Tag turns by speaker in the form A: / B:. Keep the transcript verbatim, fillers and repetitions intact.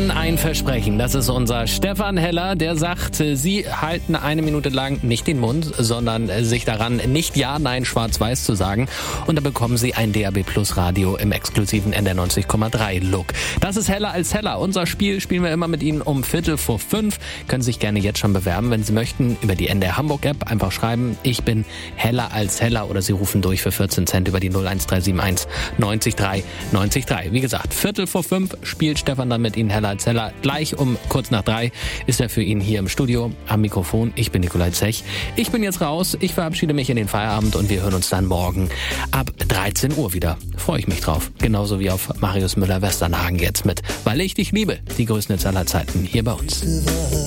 A: Versprechen, ein Versprechen. Das ist unser Stefan Heller, der sagt, Sie halten eine Minute lang nicht den Mund, sondern sich daran, nicht Ja, Nein, Schwarz-Weiß zu sagen. Und da bekommen Sie ein D A B Plus Radio im exklusiven N D R neunzig Komma drei Look. Das ist Heller als Heller. Unser Spiel spielen wir immer mit Ihnen um Viertel vor fünf. Können Sie sich gerne jetzt schon bewerben, wenn Sie möchten, über die N D R Hamburg App einfach schreiben, ich bin Heller als Heller, oder Sie rufen durch für vierzehn Cent über die null eins drei sieben eins neunzig drei neunzig drei. Wie gesagt, Viertel vor fünf spielt Stefan dann mit Ihnen Heller als Heller. Gleich um kurz nach drei ist er für ihn hier im Studio am Mikrofon. Ich bin Nikolai Zech. Ich bin jetzt raus. Ich verabschiede mich in den Feierabend und wir hören uns dann morgen ab dreizehn Uhr wieder. Freue ich mich drauf. Genauso wie auf Marius Müller-Westernhagen jetzt mit Weil ich dich liebe. Die größten Hits aller Zeiten hier bei uns.